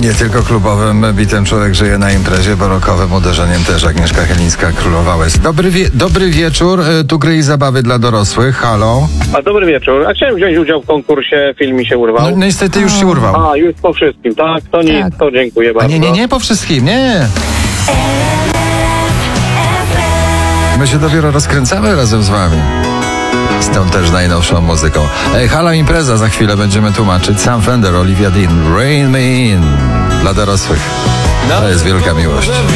Nie tylko klubowym bitem człowiek żyje na imprezie, bo rockowym uderzeniem też Agnieszka Chylińska królowała. Dobry wieczór, tu gry i zabawy dla dorosłych, halo. A dobry wieczór. A chciałem wziąć udział w konkursie, film mi się urwał. No niestety już się urwał. A, już po wszystkim, tak? To nic, to dziękuję bardzo. Nie po wszystkim, nie. My się dopiero rozkręcamy razem z wami. Z tą też najnowszą muzyką. Hala impreza, za chwilę będziemy tłumaczyć. Sam Fender, Olivia Dean, Rain Me In. Dla dorosłych. To jest wielka miłość.